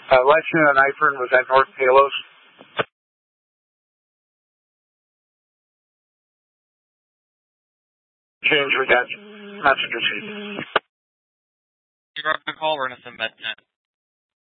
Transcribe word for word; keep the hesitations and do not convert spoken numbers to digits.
Uh, Lieutenant Eifern was at North Palos. Change, we got message received. You got the call or innocent med ten?